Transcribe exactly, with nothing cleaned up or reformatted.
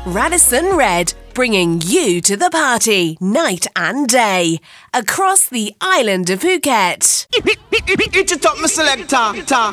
Radisson Red, bringing you to the party, night and day, across the island of Phuket. Hit it up, my selector.